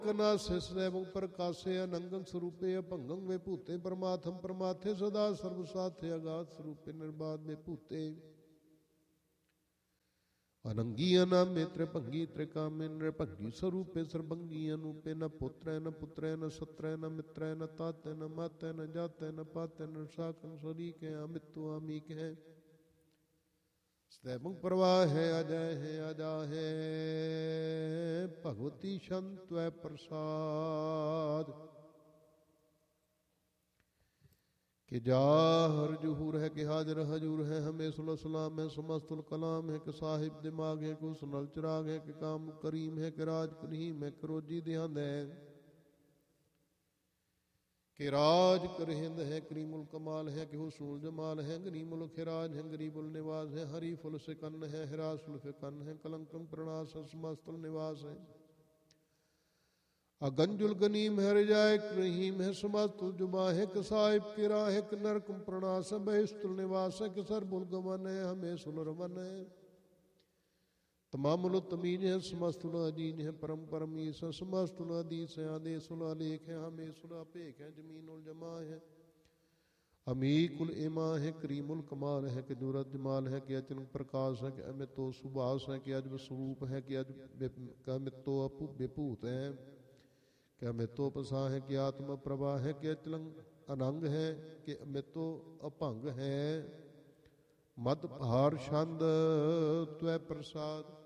कनासे सदैवं प्रकाशे अनंगं स्वरूपे अभंगं वे भूते परमात्म परमाथे सदा सर्वसाथे अगाध स्वरूपे निर्बाध में भूते अनंगी अनामे त्रिभंगी त्रिकामे नृभंगी स्वरूपे सर्वंगी अनूपे न पुत्र न पुत्र न सत्र न मित्र न ताते न माते न जाते न पाते न साकं शरीक है अमित्व अमीक है सदैवं प्रवाह है अजा है भगवती संत प्रसाद कि जाहर जुहूर है कि हाजर हजूर है हमें सुल सलाम है समस्तुल कलाम है कि साहिब दिमाग है कि सुनल चिराग है कि काम करीम है कि राज करीम है कि रोजी ध्यान है कि राज करहिंद है करीमुल कमाल है कि हुसूल जमाल है गरीमुल खिराज है गरीबुल निवास है हरीफुल सिकन है हिरासुल फिकन है कलंकम प्रणास है समस्तुल निवास है अगंजुल गनीम है रजाय रहीम है समस्तुल जुबा है कि साहिब किरा है कि नरकम प्रणास है बहिस्तुल निवास है कि सरबुल गमन है हमें सुलरवन है तमामुल तमीज है समस्तुल अजीज है परम परमीस है समस्तुल अदीस है आदेशुल अलेख है हमें सुलापेक है जमीनुल जमा है अमीकुल इमा है करीमुल कमाल है कि जुरत जमाल है कि अचल प्रकाश है कि अमितो सुभाष है कि अजब स्वरूप है कि अमितो अपू विभूत है कि अमितो पसा है कि आत्मा प्रभा है कि अचलंग अनंग है कि अमितो अभंग है मद भार छंद त्वै प्रसाद